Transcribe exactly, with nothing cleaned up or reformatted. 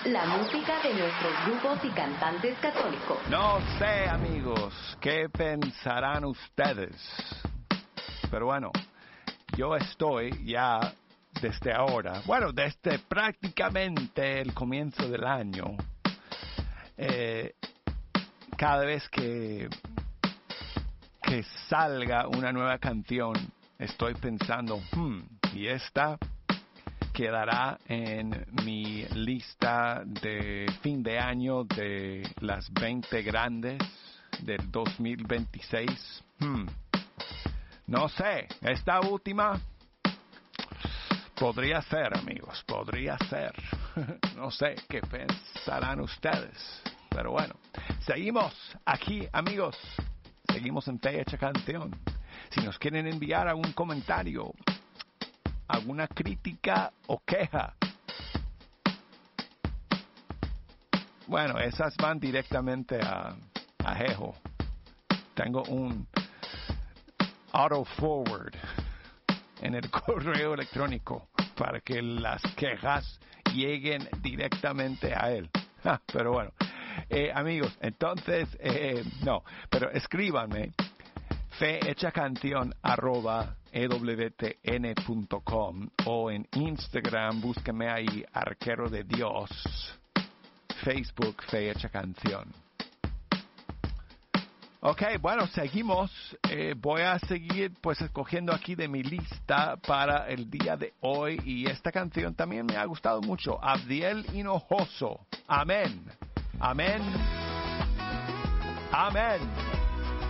la música de nuestros grupos y cantantes católicos. No sé, amigos, qué pensarán ustedes. Pero bueno, yo estoy ya desde ahora, bueno, desde prácticamente el comienzo del año, eh, cada vez que, que salga una nueva canción, estoy pensando, hmm, y esta quedará en mi lista de fin de año de las veinte grandes del dos mil veintiséis. Hmm. No sé, esta última podría ser, amigos, podría ser. No sé qué pensarán ustedes, pero bueno, seguimos aquí, amigos, seguimos en Fe Hecha Canción. Si nos quieren enviar algún comentario, alguna crítica o queja, bueno, esas van directamente a, a Jejo. Tengo un auto forward en el correo electrónico para que las quejas lleguen directamente a él. Ja, pero bueno, eh, amigos, entonces, eh, no, pero escríbanme fehechacanción arroba ewtn punto com o en Instagram búsquenme ahí, Arquero de Dios, Facebook Fe Hecha Canción. Ok, bueno, seguimos. Eh, voy a seguir pues escogiendo aquí de mi lista para el día de hoy, y esta canción también me ha gustado mucho. Abdiel Hinojoso. Amén. Amén. Amén.